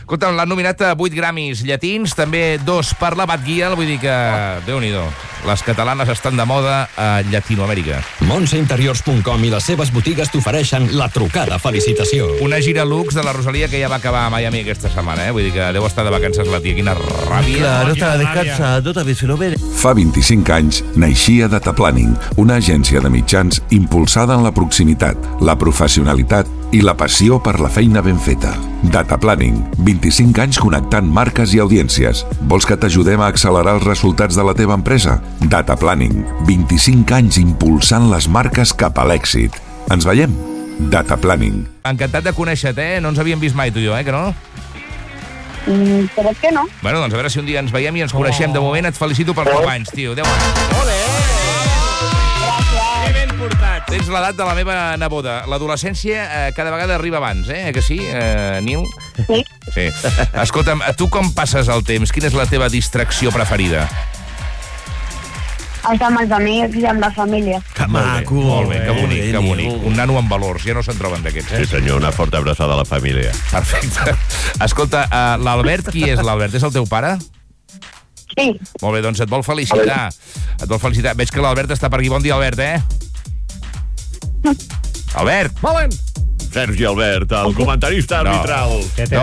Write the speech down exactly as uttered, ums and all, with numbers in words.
Escolta, l'han nominat a vuit Grammys llatins, també dos per la Batguia, vull dir que, déu-n'hi-do, les catalanes estan de moda a Llatinoamèrica. Montse Interiors punt com i les seves botigues t'ofereixen la trucada felicitació. Una gira luxe de la Rosalia que ja va acabar a Miami aquesta setmana, eh? Vull dir que deu estar de vacances la tia, quina ràbia. Claro, estaba descansado, también se lo ve. Fa vint-i-cinc anys naixia Data Planning, una agència de mitjans impulsada en la proximitat, la professionalitat i la passió per la feina ben feta. Data Planning, vint-i-cinc anys connectant marques i audiències. Vols que t'ajudem a accelerar els resultats de la teva empresa? Data Planning, vint-i-cinc anys impulsant les marques cap a l'èxit. Ens veiem? Data Planning. Encantat de conèixer-te, eh? No ens havíem vist mai, tu i jo, eh, que no? Mm, crec que no. Bueno, doncs a veure si un dia ens veiem i ens coneixem. De moment et felicito pels nou anys, tio. Deu anys. Ole! Que ben portat. Tens l'edat de la meva neboda. L'adolescència eh, cada vegada arriba abans, eh? Que sí, eh, Nil? Sí. Sí. Escolta'm, tu com passes el temps? Quina és la teva distracció preferida? Els amb els amics i amb la família. Que maco. Molt bé, que bonic, que Nil. bonic. Un nano amb valors, ja no se'n troben d'aquests, eh? Sí, senyor, una forta abraçada a la família. Perfecte. Escolta, uh, l'Albert, qui és l'Albert? És el teu pare? Sí. Molt bé, doncs et vol felicitar. Et vol felicitar. Veig que l'Albert està per aquí. Bon dia, Albert, eh? Albert! Sergi Albert, el comentarista No. arbitral. Què té?